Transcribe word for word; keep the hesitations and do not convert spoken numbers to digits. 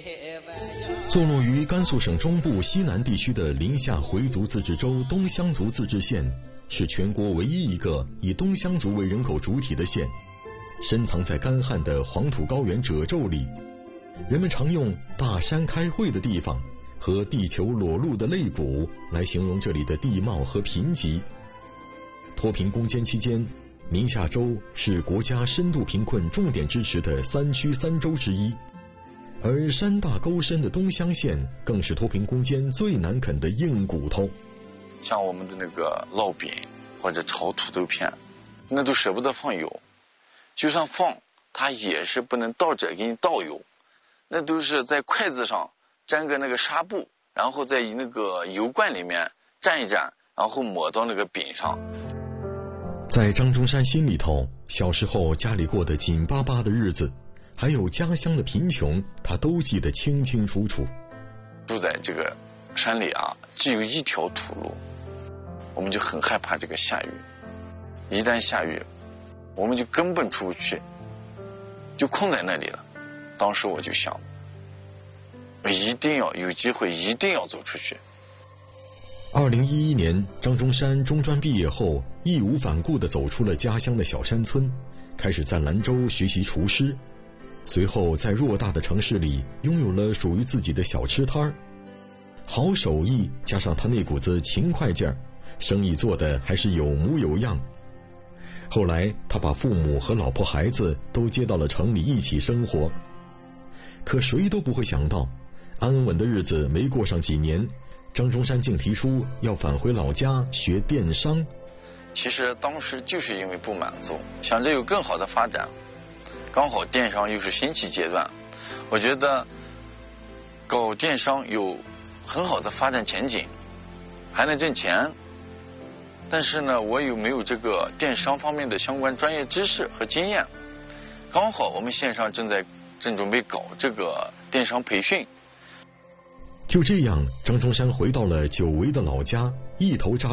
坐落于甘肃省中部西南地区的临夏回族自治州东乡族自治县，是全国唯一一个以东乡族为人口主体的县。深藏在干旱的黄土高原褶皱里，人们常用大山开会的地方和地球裸露的肋骨来形容这里的地貌和贫瘠。脱贫攻坚期间，临夏州是国家深度贫困重点支持的三区三州之一，而山大沟深的东乡县更是脱贫攻坚最难啃的硬骨头。 像我们的那个烙饼或者炒土豆片，那都舍不得放油，就算放它也是不能倒着给你倒油，那都是在筷子上沾个那个纱布，然后在那个油罐里面蘸一蘸，然后抹到那个饼上。 在张中山心里头，小时候家里过得紧巴巴的日子，还有家乡的贫穷，他都记得清清楚楚。 住在这个山里啊，只有一条土路，我们就很害怕这个下雨。一旦下雨，我们就根本出不去，就困在那里了。当时我就想，我一定要有机会，一定要走出去。 二零一一年，张中山中专毕业后，义无反顾地走出了家乡的小山村，开始在兰州学习厨师。随后，在偌大的城市里，拥有了属于自己的小吃摊儿。好手艺加上他那股子勤快劲儿，生意做得还是有模有样。后来，他把父母和老婆孩子都接到了城里一起生活。可谁都不会想到，安稳的日子没过上几年，张中山竟提出要返回老家学电商。 其实当时就是因为不满足，想着有更好的发展，刚好电商又是兴起阶段，我觉得搞电商有很好的发展前景，还能挣钱。但是呢，我有没有这个电商方面的相关专业知识和经验？刚好我们县上正在正准备搞这个电商培训。 就这样，张中山回到了久违的老家，一头扎